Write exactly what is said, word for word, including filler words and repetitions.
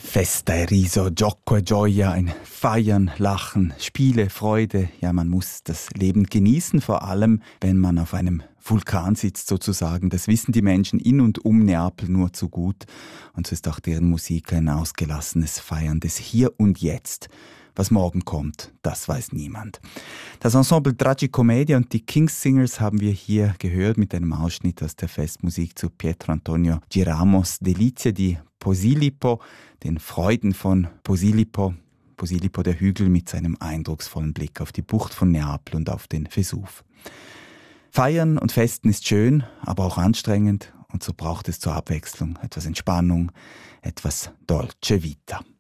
Festa e riso, gioco e gioia, ein Feiern, Lachen, Spiele, Freude. Ja, man muss das Leben genießen, vor allem wenn man auf einem Vulkan sitzt sozusagen. Das wissen die Menschen in und um Neapel nur zu gut. Und so ist auch deren Musik ein ausgelassenes Feiern des Hier und Jetzt. Was morgen kommt, das weiß niemand. Das Ensemble Tragicomedia und die King's Singers haben wir hier gehört mit einem Ausschnitt aus der Festmusik zu Pietro Antonio Giramos Delizie di Posillipo, den Freuden von Posillipo. Posillipo, der Hügel mit seinem eindrucksvollen Blick auf die Bucht von Neapel und auf den Vesuv. Feiern und Festen ist schön, aber auch anstrengend und so braucht es zur Abwechslung etwas Entspannung, etwas Dolce Vita.